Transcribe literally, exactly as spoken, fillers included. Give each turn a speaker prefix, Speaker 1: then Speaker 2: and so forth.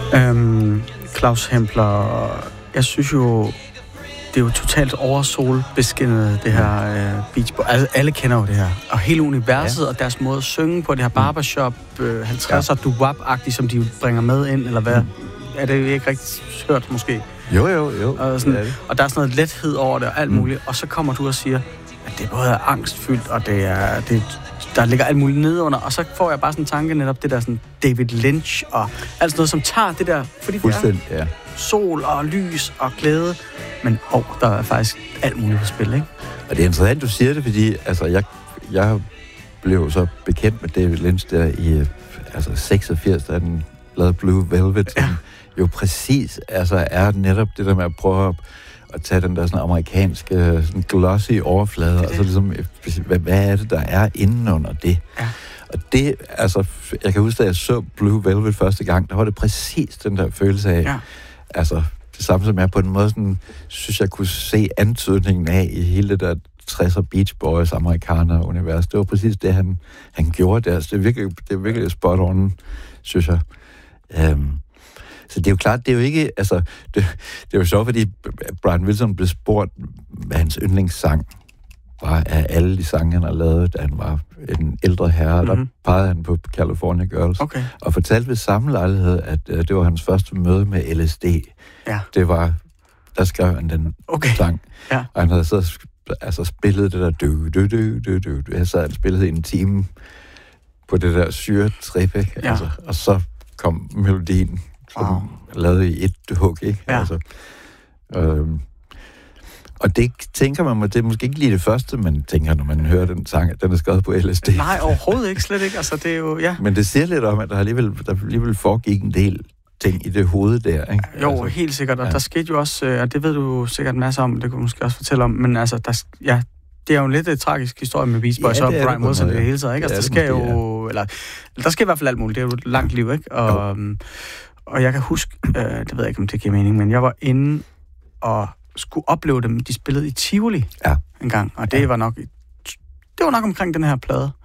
Speaker 1: Øhm, Claus Hempler, jeg synes jo, det er jo totalt oversolbeskinnet, det her øh, Beach Boys. Altså, alle kender jo det her. Og hele universet ja. og deres måde at synge på, det her barbershop, øh, halvtredser ja. doo-wop-agtigt, som de jo bringer med ind, eller hvad? Mm. Er det ikke rigtig hørt, måske?
Speaker 2: Jo, jo, jo.
Speaker 1: Og, sådan, og der er sådan noget lethed over det, og alt muligt. Mm. Og så kommer du og siger, at det både er angstfyldt, og det er... Det, der ligger alt muligt nedenunder, og så får jeg bare sådan en tanke netop, det der sådan David Lynch, og alt sådan noget, som tager det der, fordi det er
Speaker 2: ja.
Speaker 1: sol og lys og glæde, men åh, oh, der er faktisk alt muligt på spil, ikke?
Speaker 2: Og det er interessant, du siger det, fordi altså, jeg, jeg blev så bekendt med David Lynch der i altså, seksogfirs, da den lavede Blue Velvet, som ja. jo præcis altså, er netop det der med at prøve at at tage den der sådan amerikanske, sådan glossy overflade, det det. og så ligesom, hvad, hvad er det, der er indenunder det?
Speaker 1: Ja.
Speaker 2: Og det, altså, jeg kan huske, da jeg så Blue Velvet første gang, der var det præcis den der følelse af,
Speaker 1: ja.
Speaker 2: altså, det samme som jeg på en måde sådan, synes jeg kunne se antydningen af i hele det der tresser Beach Boys, amerikaner-univers. Det var præcis det, han, han gjorde der. Så det er virkelig, det er virkelig spot on, synes jeg. Um, Så det er jo klart, det er jo ikke, altså, det, det er jo sjovt, fordi Brian Wilson blev spurgt, hvad hans yndlingssang var af alle de sange, han har lavet, da han var en ældre herre, mm-hmm. der pegede han på California Girls,
Speaker 1: okay.
Speaker 2: og fortalte ved samme lejlighed, at uh, det var hans første møde med L S D.
Speaker 1: Ja.
Speaker 2: Det var, der skrev han den
Speaker 1: okay.
Speaker 2: sang,
Speaker 1: ja.
Speaker 2: og han havde så altså, spillet det der du, du, du, du, du, du. Jeg sad og spillede en time på det der syretrip, ikke?
Speaker 1: Ja.
Speaker 2: Altså, og så kom melodien, som wow. lavede i et hug, ikke?
Speaker 1: Ja.
Speaker 2: Altså, øhm, og det tænker man, det er måske ikke lige det første, man tænker, når man hører den sang, at den er skrevet på L S D.
Speaker 1: Nej, overhovedet ikke, slet ikke. Altså, det er jo, ja.
Speaker 2: Men det siger lidt om, at der alligevel, der alligevel foregik en del ting i det hoved der, ikke?
Speaker 1: Jo,
Speaker 2: altså,
Speaker 1: helt sikkert. Og
Speaker 2: ja.
Speaker 1: der skete jo også, og det ved du sikkert en masse om, det kunne du måske også fortælle om, men altså, der, ja, det er jo en lidt et tragisk historie med Beach Boys ja, og Brian Wilson i det hele taget, ikke? Altså, der sker jo, måske, ja. eller der sker i hvert fald alt muligt. Det er jo et langt liv, ikke? Og, og jeg kan huske, øh, det ved jeg ikke, om det giver mening, men jeg var inde og skulle opleve dem. De spillede i Tivoli
Speaker 2: ja.
Speaker 1: en gang, og det ja. var nok det var nok omkring den her plade.